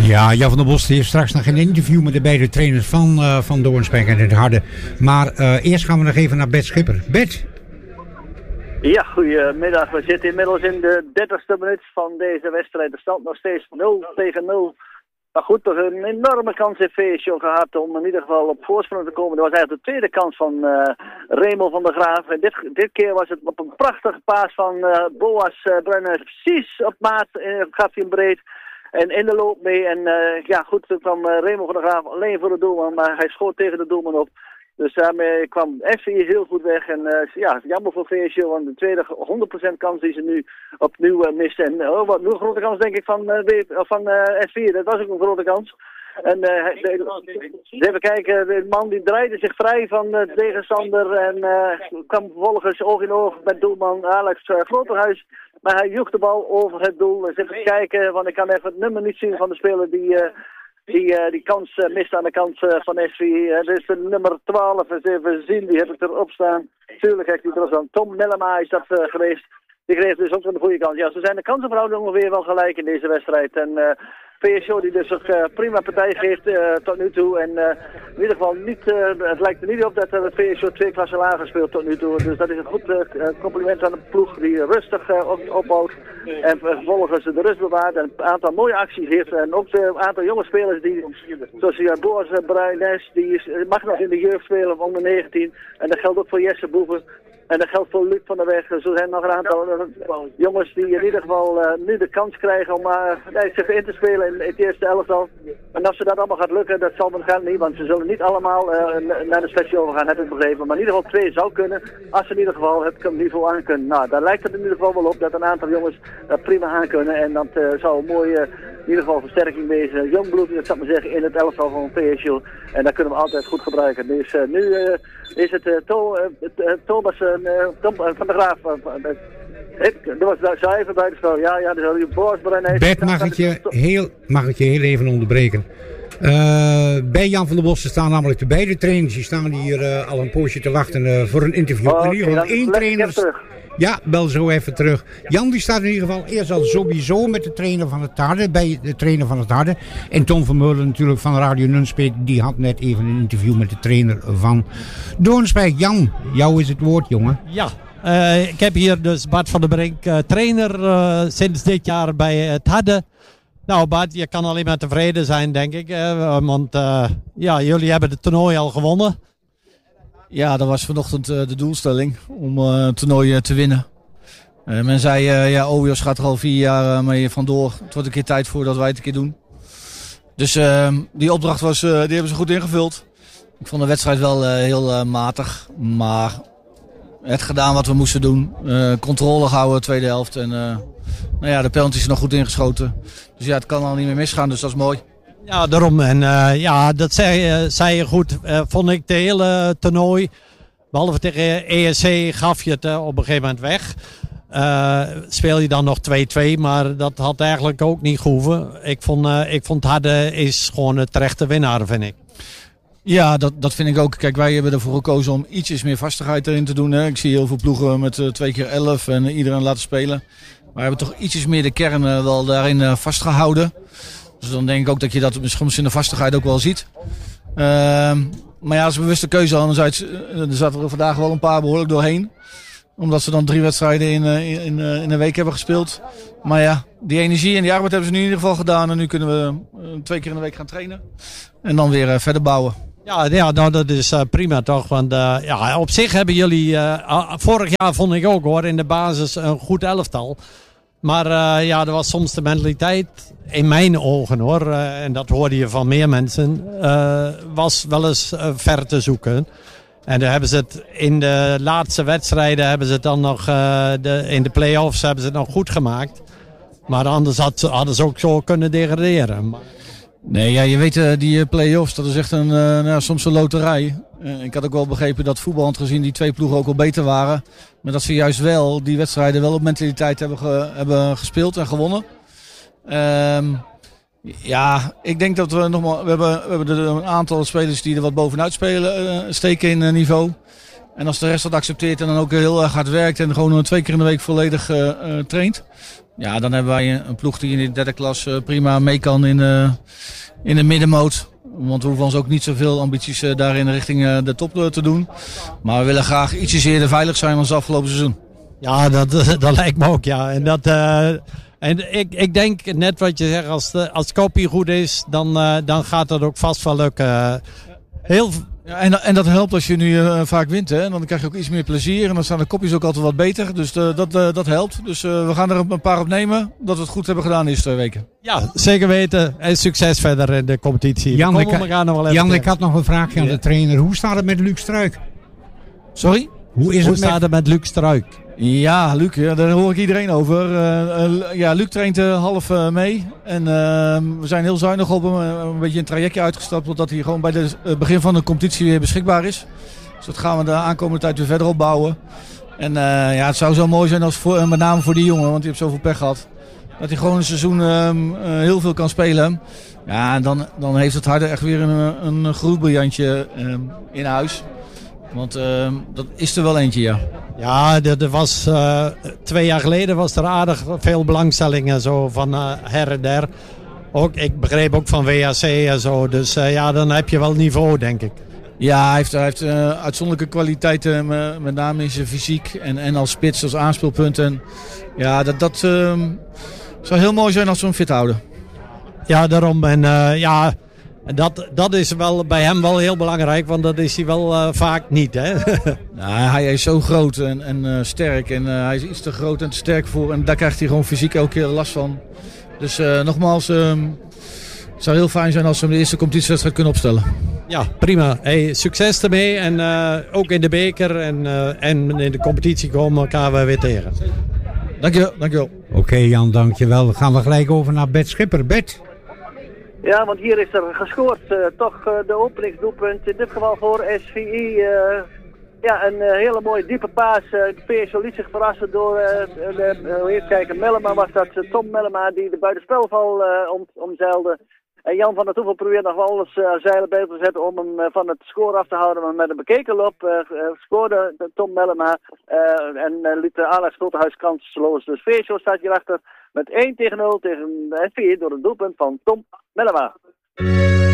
Ja, Jan van der Bos heeft straks nog een interview met de beide trainers van Doornspijk en het Harde. Maar eerst gaan we nog even naar Bert Schipper. Bert? Ja, goedemiddag. We zitten inmiddels in de 30ste minuut van deze wedstrijd. De stand nog steeds 0-0. Maar goed, toch een enorme kans heeft VSO gehad om in ieder geval op voorsprong te komen. Dat was eigenlijk de tweede kans van Remo van der Graaf. En dit keer was het op een prachtige paas van Boas Bruinhuis. Precies op maat gaf hij hem breed. En in de loop mee. En ja goed, toen kwam Remo van der Graaf alleen voor de doelman. Maar hij schoot tegen de doelman op. Dus daarmee kwam FC heel goed weg. En ja, jammer voor VSO, want de tweede 100% kans die ze nu opnieuw misten. En wat nu een grote kans denk ik van S4. Dat was ook een grote kans. En even kijken, de man die draaide zich vrij van de tegenstander. En kwam vervolgens oog in oog met doelman Alex Groterhuis. Maar hij joeg de bal over het doel. Dus even kijken, want ik kan even het nummer niet zien van de speler die kans mist aan de kant van SV. Dat is de nummer 12, eens even zien, die heb ik erop staan. Tuurlijk heeft hij erop staan. Tom Nellema is dat geweest. Die kreeg dus ook een goede kans. Ja, zo zijn de kansenverhoudingen ongeveer wel gelijk in deze wedstrijd. En PSO die dus ook prima partij geeft tot nu toe. En in ieder geval niet, het lijkt er niet op dat de PSO 2 klassen lager speelt tot nu toe. Dus dat is een goed compliment aan de ploeg die rustig opbouwt. En vervolgens de rust bewaart en een aantal mooie acties heeft. En ook een aantal jonge spelers die, zoals Boas Bruines, die mag nog in de jeugd spelen onder 19. En dat geldt ook voor Jesse Boeven. En dat geldt voor Luc van der Weg. Zo zijn nog een aantal jongens die in ieder geval nu de kans krijgen om zich in te spelen in het eerste elftal. En als ze dat allemaal gaat lukken, dat zal waarschijnlijk niet. Want ze zullen niet allemaal naar de special overgaan, heb ik begrepen. Maar in ieder geval 2 zou kunnen, als ze in ieder geval het niveau aan kunnen. Nou, daar lijkt het in ieder geval wel op dat een aantal jongens dat prima aan kunnen. En dat zou een mooie, in ieder geval versterking wezen. Jongbloed, dat zou ik maar zeggen, in het elftal van PSU. En dat kunnen we altijd goed gebruiken. Dus nu is het Thomas van der Graaf. Dat was zo even bij de spel. Ja, dat is Boas Bruinhuis. Bert, mag ik je heel even onderbreken? Bij Jan van der Bos staan namelijk de beide trainers. Die staan hier al een poosje te wachten voor een interview. In ieder geval 1 trainer. Ja, bel zo even terug. Jan die staat in ieder geval eerst al sowieso met de trainer van het Harde, bij de trainer van het Harde. En Tom Vermeulen natuurlijk van Radio Nunspeet, die had net even een interview met de trainer van Doornspijk. Jan, jou is het woord, jongen. Ja, ik heb hier dus Bart van der Brink, trainer sinds dit jaar bij het Harde. Nou Bart, je kan alleen maar tevreden zijn, denk ik. Want jullie hebben het toernooi al gewonnen. Ja, dat was vanochtend de doelstelling om het toernooi te winnen. Men zei, Owios gaat er al 4 jaar mee vandoor. Het wordt een keer tijd voor dat wij het een keer doen. Dus die opdracht die hebben ze goed ingevuld. Ik vond de wedstrijd wel heel matig. Maar het gedaan wat we moesten doen. Controle gehouden, tweede helft. En de penalty is nog goed ingeschoten. Dus ja, het kan al niet meer misgaan, dus dat is mooi. Ja, daarom. En dat zei je goed. Vond ik de hele toernooi, behalve tegen ESC, gaf je het op een gegeven moment weg. Speel je dan nog 2-2, maar dat had eigenlijk ook niet gehoeven. Ik vond Harde is gewoon de terechte winnaar, vind ik. Ja, dat vind ik ook. Kijk, wij hebben ervoor gekozen om ietsjes meer vastigheid erin te doen. Hè. Ik zie heel veel ploegen met 2 keer 11 en iedereen laten spelen. Maar we hebben toch ietsjes meer de kern wel daarin vastgehouden. Dus dan denk ik ook dat je dat misschien in de vastigheid ook wel ziet. Maar ja, dat is een bewuste keuze. Anderzijds er zaten er vandaag wel een paar behoorlijk doorheen. Omdat ze dan 3 wedstrijden in een week hebben gespeeld. Maar ja, die energie en die arbeid hebben ze nu in ieder geval gedaan. En nu kunnen we 2 keer in de week gaan trainen. En dan weer verder bouwen. Ja, nou, dat is prima toch. Want op zich hebben jullie, vorig jaar vond ik ook hoor, in de basis een goed elftal. Maar er was soms de mentaliteit, in mijn ogen hoor, en dat hoorde je van meer mensen, was wel eens ver te zoeken. En dan hebben ze het in de laatste wedstrijden, hebben ze het dan nog, in de play-offs hebben ze het nog goed gemaakt. Maar anders hadden ze ook zo kunnen degraderen. Nee, ja, je weet die play-offs, dat is echt soms een loterij. Ik had ook wel begrepen dat voetballend gezien die 2 ploegen ook wel beter waren. Maar dat ze juist wel die wedstrijden wel op mentaliteit hebben gespeeld en gewonnen. Ik denk dat we hebben een aantal spelers die er wat bovenuit steken in niveau. En als de rest dat accepteert en dan ook heel erg hard werkt en gewoon 2 keer in de week volledig traint. Ja, dan hebben wij een ploeg die in de derde klas prima mee kan in de middenmoot. Want we hoeven ons ook niet zoveel ambities daarin richting de top te doen. Maar we willen graag ietsje eerder veilig zijn dan het afgelopen seizoen. Ja, dat lijkt me ook, ja. En ik denk net wat je zegt, als kopie goed is, dan gaat dat ook vast wel lukken. Ja, en dat helpt als je nu vaak wint, hè? En dan krijg je ook iets meer plezier en dan staan de kopjes ook altijd wat beter. Dus dat helpt. Dus we gaan er een paar op nemen dat we het goed hebben gedaan de eerste 2 weken. Ja, zeker weten. En succes verder in de competitie. Jan, ik had nog een vraagje aan de trainer. Hoe staat het met Luc Struik? Sorry? Hoe staat het met Luc Struik? Ja, Luc, daar hoor ik iedereen over. Luc traint half mee. En we zijn heel zuinig op hem. Een beetje een trajectje uitgestapt. Zodat hij gewoon bij het begin van de competitie weer beschikbaar is. Dus dat gaan we de aankomende tijd weer verder opbouwen. En het zou zo mooi zijn als met name voor die jongen. Want die heeft zoveel pech gehad. Dat hij gewoon een seizoen heel veel kan spelen. Ja, en dan heeft het Harde echt weer een groeibriljantje in huis. Want dat is er wel eentje, ja. Ja, er was 2 jaar geleden was er aardig veel belangstelling en zo van her en der. Ik begreep ook van WAC en zo. Dus dan heb je wel niveau, denk ik. Ja, hij heeft uitzonderlijke kwaliteiten, met name in zijn fysiek en als spits, als aanspeelpunt. En ja, dat zou heel mooi zijn als we hem fit houden. Ja, daarom. En dat is wel bij hem wel heel belangrijk, want dat is hij wel vaak niet, hè? Nou, hij is zo groot en sterk en hij is iets te groot en te sterk voor. En daar krijgt hij gewoon fysiek elke keer last van. Dus nogmaals, het zou heel fijn zijn als we hem de eerste competitiewedstrijd kunnen opstellen. Ja, prima. Hey, succes ermee en ook in de beker en in de competitie komen we elkaar weer tegen. Dankjewel. Oké, Jan, dankjewel. Dan gaan we gelijk over naar Bert Schipper. Bert? Ja, want hier is er gescoord. Toch de openingsdoelpunt. In dit geval voor SVI. Een hele mooie diepe paas. PSV liet zich verrassen door, even kijken, Mellema was dat. Tom Mellema die de buitenspelval omzeilde. En Jan van der Toevel probeert nog wel alles zeilen bij te zetten om hem van het score af te houden. Maar met een bekeken loop scoorde Tom Mellema en liet Alex Stoltenhuis kansloos. Dus VSO staat hierachter met 1-0 tegen SVI door een doelpunt van Tom Mellema.